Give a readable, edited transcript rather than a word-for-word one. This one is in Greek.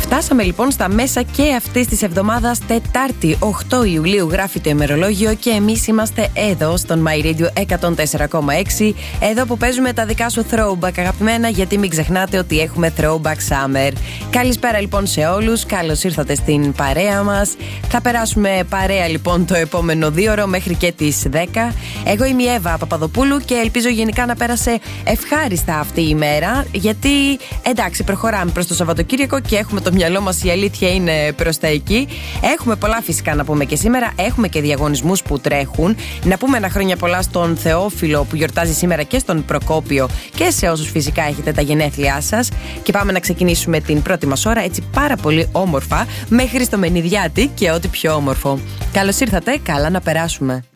Φτάσαμε λοιπόν στα μέσα και αυτής της εβδομάδας, Τετάρτη 8 Ιουλίου γράφει το ημερολόγιο και εμείς είμαστε εδώ στον My Radio 104,6. Εδώ που παίζουμε τα δικά σου throwback αγαπημένα, γιατί μην ξεχνάτε ότι έχουμε throwback summer. Καλησπέρα λοιπόν σε όλους, καλώς ήρθατε στην παρέα μας. Θα περάσουμε παρέα λοιπόν το επόμενο 2 ώρο μέχρι και τις 10. Εγώ είμαι η Εύα Παπαδοπούλου και ελπίζω γενικά να πέρασε ευχάριστα αυτή η ημέρα, γιατί εντάξει, προχωράμε προς το Σαββατοκύριακο και έχουμε το μυαλό μας, η αλήθεια είναι προς τα εκεί. Έχουμε πολλά φυσικά να πούμε και σήμερα. Έχουμε και διαγωνισμούς που τρέχουν. Να πούμε ένα χρόνια πολλά στον Θεόφιλο που γιορτάζει σήμερα και στον Προκόπιο και σε όσους φυσικά έχετε τα γενέθλιά σας. Και πάμε να ξεκινήσουμε την πρώτη μας ώρα έτσι πάρα πολύ όμορφα με Χριστομενιδιάτη και ό,τι πιο όμορφο. Καλώς ήρθατε, καλά να περάσουμε.